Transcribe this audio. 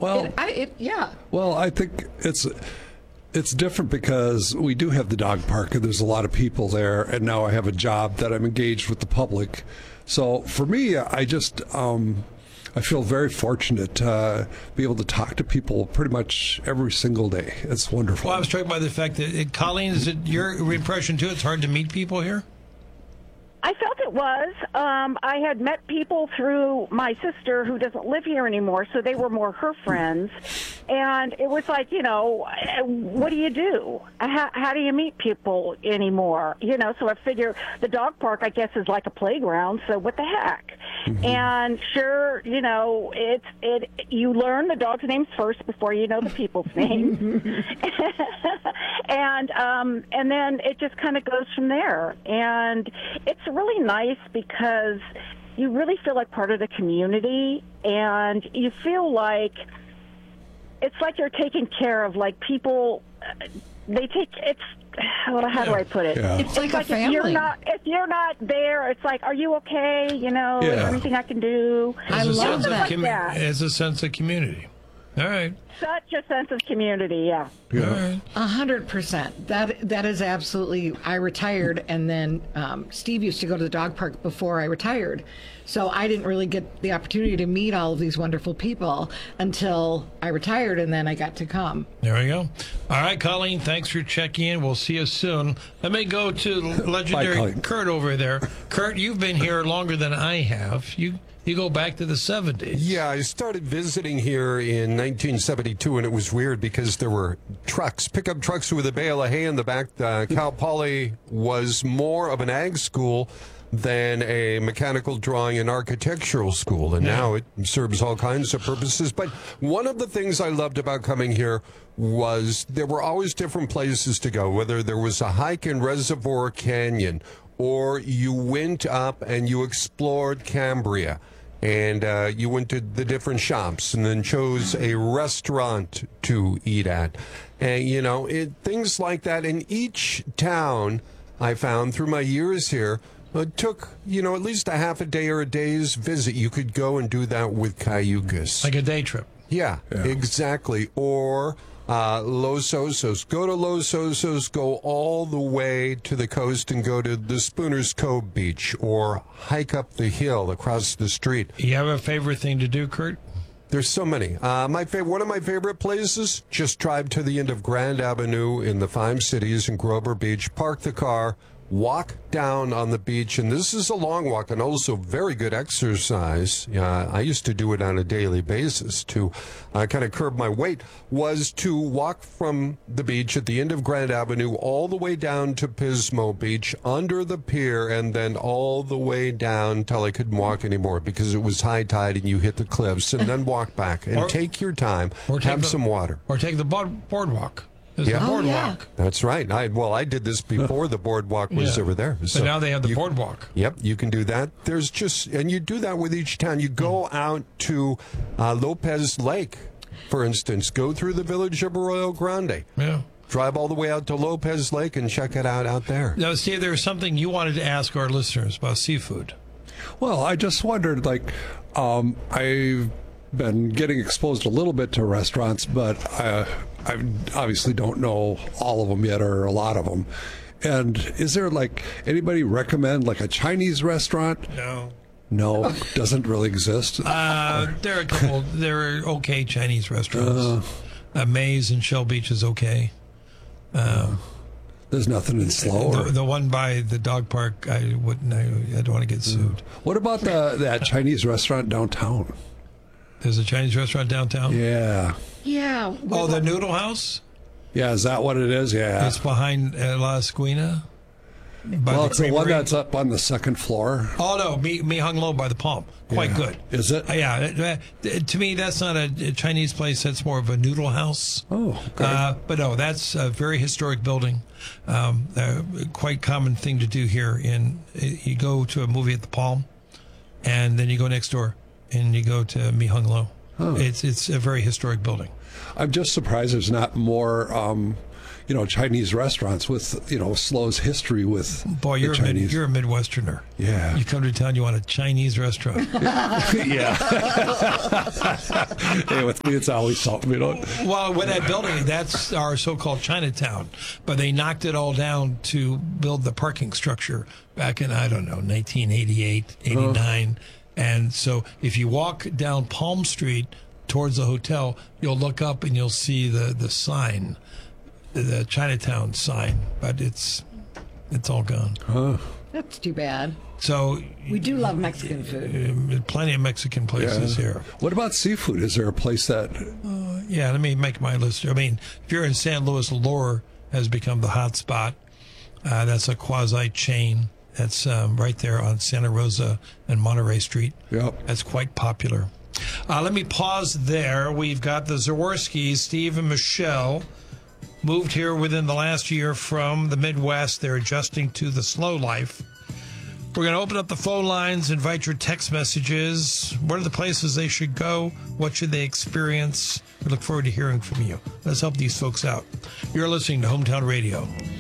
Well, yeah. Well, I think it's different because we do have the dog park and there's a lot of people there, and now I have a job that I'm engaged with the public. So for me, I just I feel very fortunate to be able to talk to people pretty much every single day. It's wonderful. Well, I was struck by the fact that, Colleen, is it your impression too? It's hard to meet people here? I felt it was. I had met people through my sister who doesn't live here anymore, so they were more her friends. And it was like, what do you do? How do you meet people anymore? So I figure the dog park, I guess, is like a playground, so what the heck? Mm-hmm. And sure, you learn the dog's names first before you know the people's names. And then it just kind of goes from there. And it's really nice because you really feel like part of the community, and you feel like it's like you're taking care of, like, people. How do I put it? Yeah. It's like a family. If you're not there, it's like, are you okay? Anything I can do? I love that. It's a sense of community. All right. Such a sense of community, yeah. All right. 100%. That is absolutely. I retired, and then Steve used to go to the dog park before I retired, so I didn't really get the opportunity to meet all of these wonderful people until I retired, and then I got to come. There we go. All right, Colleen, thanks for checking in. We'll see you soon. Let me go to legendary Kurt over there. Kurt, you've been here longer than I have. You go back to the 70s. Yeah, I started visiting here in 1972, and it was weird because there were pickup trucks with a bale of hay in the back. Cal Poly was more of an ag school than a mechanical drawing and architectural school, and now it serves all kinds of purposes. But one of the things I loved about coming here was there were always different places to go, whether there was a hike in Reservoir Canyon or you went up and you explored Cambria. And you went to the different shops and then chose a restaurant to eat at. And, things like that. In each town, I found through my years here, it took, at least a half a day or a day's visit. You could go and do that with Cayucas. Like a day trip. Yeah, exactly. Or Los Osos. Go to Los Osos, go all the way to the coast and go to the Spooner's Cove Beach, or hike up the hill across the street. You have a favorite thing to do, Kurt? There's so many. One of my favorite places, just drive to the end of Grand Avenue in the 5 cities in Grover Beach, park the car, walk down on the beach, and this is a long walk and also very good exercise. I used to do it on a daily basis to kind of curb my weight, was to walk from the beach at the end of Grand Avenue all the way down to Pismo Beach, under the pier, and then all the way down till I couldn't walk anymore because it was high tide and you hit the cliffs, and then walk back and take your time, have some water. Or take the boardwalk. There's the boardwalk. Yeah. That's right. I did this before the boardwalk was over there. So but now they have the boardwalk. Yep, you can do that. And you do that with each town. You go out to Lopez Lake, for instance. Go through the village of Arroyo Grande. Yeah. Drive all the way out to Lopez Lake and check it out there. Now, Steve, there was something you wanted to ask our listeners about seafood. Well, I just wondered, I've been getting exposed a little bit to restaurants, but I obviously don't know all of them yet, or a lot of them. And is there anybody recommend a Chinese restaurant? No, doesn't really exist. There are a couple. There are okay Chinese restaurants. Maze in Shell Beach is okay. There's nothing in Slow. The one by the dog park, I don't want to get sued. What about that Chinese restaurant downtown? There's a Chinese restaurant downtown? Yeah. Yeah. Oh, the Noodle House? Yeah, is that what it is? Yeah. It's behind La Esquina? Well, it's the one that's up on the second floor. Oh, no, Mi Hung Lo by the Palm. Quite good. Is it? Yeah. To me, that's not a Chinese place. That's more of a noodle house. Oh, okay. But no, that's a very historic building. Quite common thing to do here. You go to a movie at the Palm, and then you go next door, and you go to Mi Hung Lo. Oh. It's a very historic building. I'm just surprised there's not more Chinese restaurants with, Slo's history with Boy, you're Chinese. You're a Midwesterner. Yeah. You come to town, you want a Chinese restaurant. Yeah. Hey, with me, it's always something, Well, with that building, that's our so-called Chinatown. But they knocked it all down to build the parking structure back in, 1988, 89. And so if you walk down Palm Street towards the hotel, you'll look up and you'll see the sign, the Chinatown sign. But it's all gone. That's too bad. So We do love Mexican food. Plenty of Mexican places here. What about seafood? Is there a place that... Yeah, let me make my list. I mean, if you're in San Luis, Lure has become the hot spot. That's a quasi chain. That's right there on Santa Rosa and Monterey Street. Yep. That's quite popular. Let me pause there. We've got the Zaworskis, Steve and Michelle, moved here within the last year from the Midwest. They're adjusting to the slow life. We're going to open up the phone lines, invite your text messages. What are the places they should go? What should they experience? We look forward to hearing from you. Let's help these folks out. You're listening to Hometown Radio.